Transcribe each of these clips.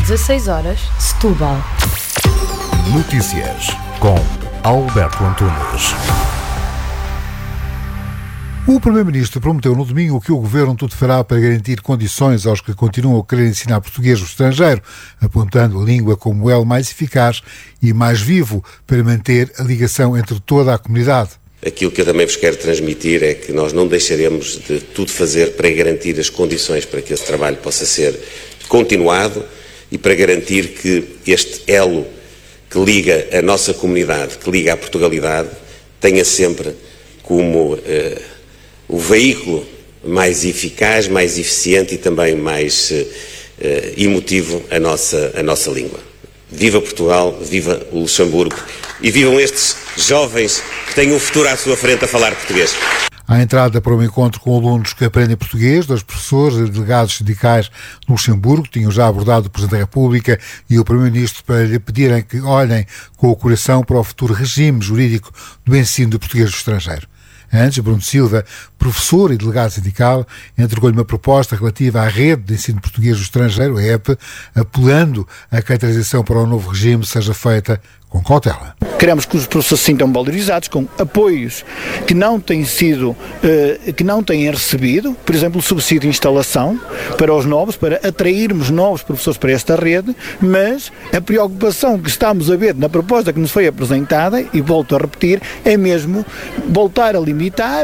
16h, Setúbal. Notícias com Alberto Antunes. O Primeiro-Ministro prometeu no domingo que o Governo tudo fará para garantir condições aos que continuam a querer ensinar português no estrangeiro, apontando a língua como o elo mais eficaz e mais vivo para manter a ligação entre toda a comunidade. Aquilo que eu também vos quero transmitir é que nós não deixaremos de tudo fazer para garantir as condições para que esse trabalho possa ser continuado e para garantir que este elo que liga a nossa comunidade, que liga a Portugalidade, tenha sempre como o veículo mais eficaz, mais eficiente e também mais emotivo a nossa língua. Viva Portugal, viva o Luxemburgo e vivam estes jovens que têm um futuro à sua frente a falar português. À entrada para um encontro com alunos que aprendem português, 2 professores e delegados sindicais no Luxemburgo tinham já abordado o Presidente da República e o Primeiro-Ministro para lhe pedirem que olhem com o coração para o futuro regime jurídico do ensino do português do estrangeiro. Antes, Bruno Silva, professor e delegado sindical, entregou-lhe uma proposta relativa à rede de ensino português do estrangeiro, a EPE, apelando a que a transição para o novo regime seja feita com cautela. Queremos que os professores se sintam valorizados com apoios que não têm recebido, por exemplo, o subsídio de instalação para os novos, para atrairmos novos professores para esta rede, mas a preocupação que estamos a ver na proposta que nos foi apresentada, e volto a repetir, é mesmo voltar a limitar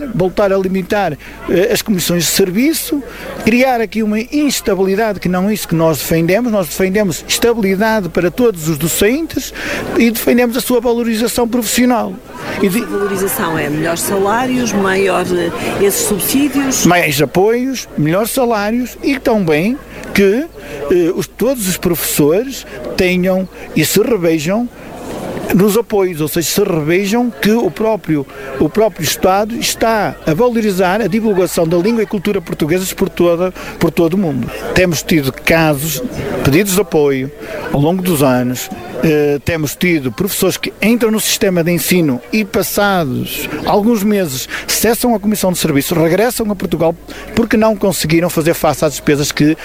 as comissões de serviço, criar aqui uma instabilidade que não é isso que nós defendemos estabilidade para todos os docentes e defendemos a sua valorização profissional. A valorização é melhores salários, maior esses subsídios? Mais apoios, melhores salários e também que todos os professores tenham e se revejam nos apoios, ou seja, se revejam que o próprio Estado está a valorizar a divulgação da língua e cultura portuguesas por todo o mundo. Temos tido casos, pedidos de apoio ao longo dos anos. Temos tido professores que entram no sistema de ensino e passados alguns meses cessam a comissão de serviço, regressam a Portugal porque não conseguiram fazer face às despesas que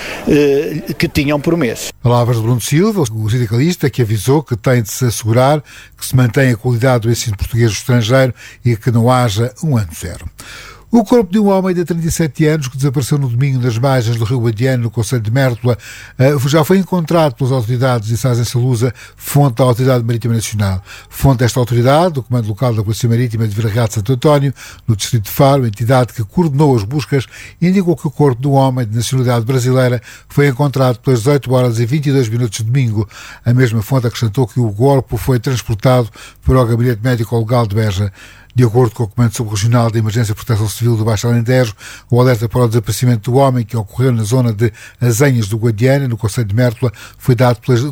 tinham por mês. Palavras de Bruno Silva, o sindicalista, que avisou que tem de se assegurar que se mantenha a qualidade do ensino português do estrangeiro e que não haja um ano zero. O corpo de um homem de 37 anos que desapareceu no domingo nas margens do Rio Guadiana, no concelho de Mértola, já foi encontrado pelas autoridades de Sás em Salusa, fonte da Autoridade Marítima Nacional. Fonte desta autoridade, o Comando Local da Polícia Marítima de Vila Real de Santo António, no distrito de Faro, entidade que coordenou as buscas, indicou que o corpo de um homem de nacionalidade brasileira foi encontrado pelas 18h22 de domingo. A mesma fonte acrescentou que o corpo foi transportado para o Gabinete Médico-Legal de Beja. De acordo com o Comando Subregional de Emergência e Proteção Civil do Baixo Alentejo, o alerta para o desaparecimento do homem, que ocorreu na zona de Azenhas do Guadiana, no concelho de Mértola, foi dado pelas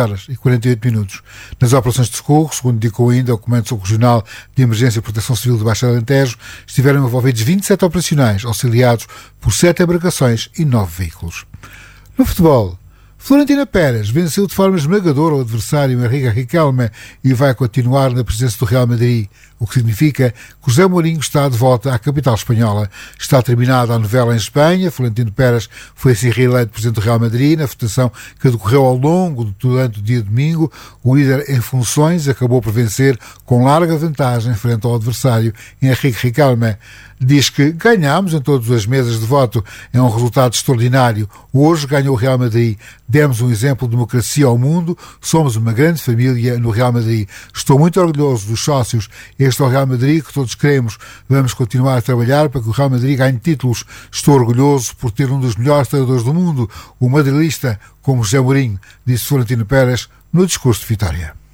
12h48. Nas operações de socorro, segundo indicou ainda o Comando Subregional de Emergência e Proteção Civil do Baixo Alentejo, estiveram envolvidos 27 operacionais, auxiliados por 7 embarcações e 9 veículos. No futebol, Florentina Pérez venceu de forma esmagadora o adversário Henrique Riquelme e vai continuar na presença do Real Madrid, o que significa que José Mourinho está de volta à capital espanhola. Está terminada a novela em Espanha. Florentino Pérez foi assim reeleito presidente do Real Madrid na votação que decorreu ao longo durante o dia de domingo. O líder em funções acabou por vencer com larga vantagem frente ao adversário Henrique Riquelme. Diz que ganhámos em todas as mesas de voto. É um resultado extraordinário. Hoje ganhou o Real Madrid. Demos um exemplo de democracia ao mundo. Somos uma grande família no Real Madrid. Estou muito orgulhoso dos sócios. Este é o Real Madrid que todos queremos. Vamos continuar a trabalhar para que o Real Madrid ganhe títulos. Estou orgulhoso por ter um dos melhores treinadores do mundo, o madrilista, como José Mourinho, disse Florentino Pérez no discurso de vitória.